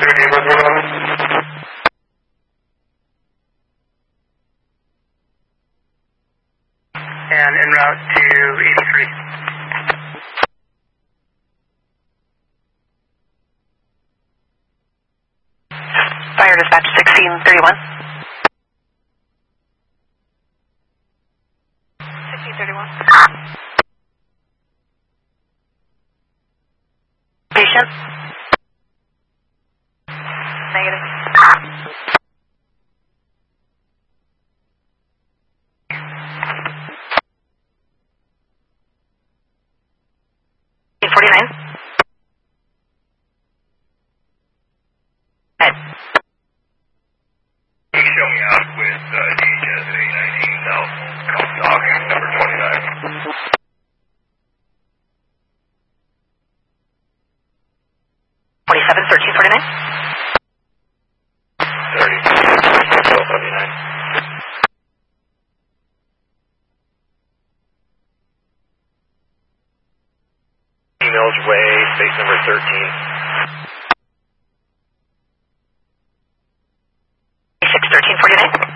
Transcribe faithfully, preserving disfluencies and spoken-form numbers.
thirty, what's going on? And en route to eighty-three. Fire dispatch sixteen thirty-one. sixteen thirty-one. Patient? Negative. eight forty-nine. Ed. Can you show me out with uh, D H S at eight nineteen South Comstock, number twenty-nine? twenty-seven thirteen forty-nine. thirty, twelve seventy-nine. Emails way, space number thirteen. six thirteen forty-nine.